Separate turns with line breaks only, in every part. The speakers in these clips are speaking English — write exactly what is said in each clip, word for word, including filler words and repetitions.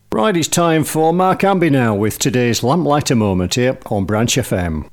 Right, it's time for Mark Amby now with today's Lamplighter Moment here on Branch F M.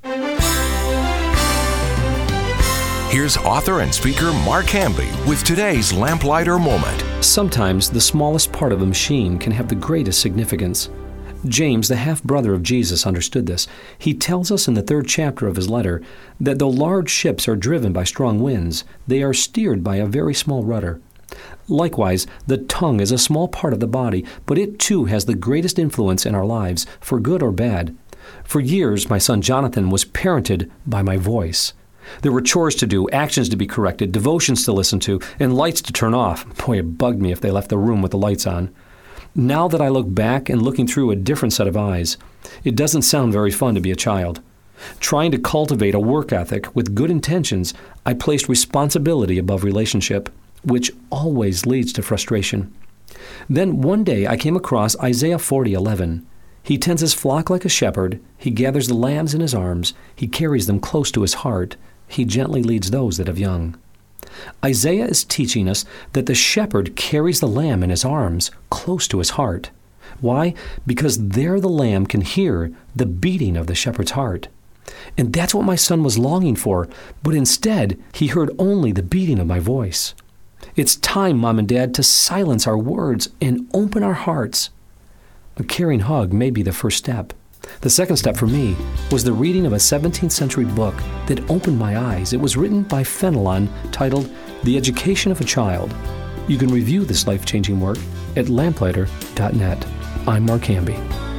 Here's author and speaker Mark Amby with today's Lamplighter Moment.
Sometimes the smallest part of a machine can have the greatest significance. James, the half-brother of Jesus, understood this. He tells us in the third chapter of his letter that though large ships are driven by strong winds, they are steered by a very small rudder. Likewise, the tongue is a small part of the body, but it too has the greatest influence in our lives, for good or bad. For years, my son Jonathan was parented by my voice. There were chores to do, actions to be corrected, devotions to listen to, and lights to turn off. Boy, it bugged me if they left the room with the lights on. Now that I look back and looking through a different set of eyes, it doesn't sound very fun to be a child. Trying to cultivate a work ethic with good intentions, I placed responsibility above relationship, which always leads to frustration. Then one day I came across Isaiah forty eleven. He tends his flock like a shepherd. He gathers the lambs in his arms. He carries them close to his heart. He gently leads those that have young. Isaiah is teaching us that the shepherd carries the lamb in his arms close to his heart. Why? Because there the lamb can hear the beating of the shepherd's heart. And that's what my son was longing for, but instead he heard only the beating of my voice. It's time, Mom and Dad, to silence our words and open our hearts. A caring hug may be the first step. The second step for me was the reading of a seventeenth century book that opened my eyes. It was written by Fenelon, titled The Education of a Child. You can review this life-changing work at lamplighter dot net. I'm Mark Amby.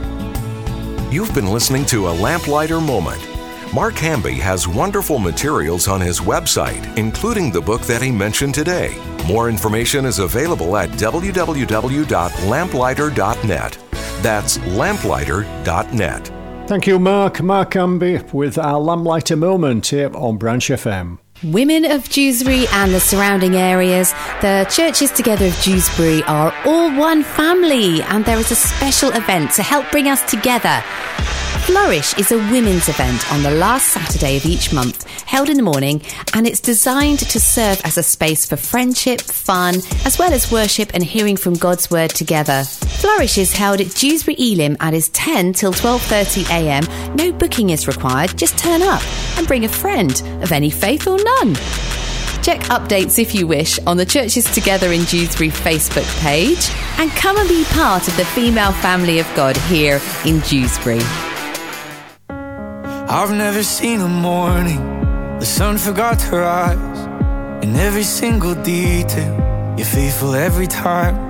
You've been listening to a Lamplighter Moment. Mark Amby has wonderful materials on his website, including the book that he mentioned today. More information is available at w w w dot lamplighter dot net. That's lamplighter dot net.
Thank you, Mark. Mark Amby with our Lamplighter Moment here on Branch F M.
Women of Dewsbury and the surrounding areas, the Churches Together of Dewsbury are all one family, and there is a special event to help bring us together. Flourish is a women's event on the last Saturday of each month, held in the morning, and it's designed to serve as a space for friendship, fun, as well as worship and hearing from God's Word together. Flourish is held at Dewsbury Elim and is ten till twelve thirty a m. No booking is required, just turn up and bring a friend of any faith or none. Check updates if you wish on the Churches Together in Dewsbury Facebook page, and come and be part of the female family of God here in Dewsbury.
I've never seen a morning the sun forgot to rise. In every single detail, you're faithful every time.